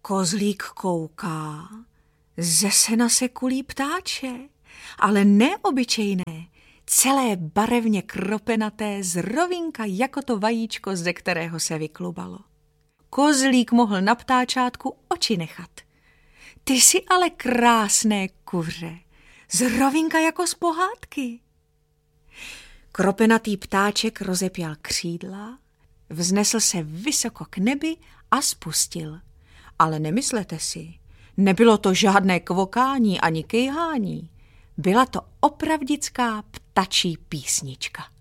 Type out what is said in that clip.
Kozlík kouká, ze sena se kulí ptáče, ale ne obyčejné, celé barevně kropenaté, z rovinka jako to vajíčko, ze kterého se vyklubalo. Kozlík mohl na ptáčátku oči nechat. Ty jsi ale krásné kuře, z rovinka jako z pohádky. Kropenatý ptáček rozepěl křídla, vznesl se vysoko k nebi a spustil. Ale nemyslete si, nebylo to žádné kvokání ani kejhání. Byla to opravdická ptačí písnička.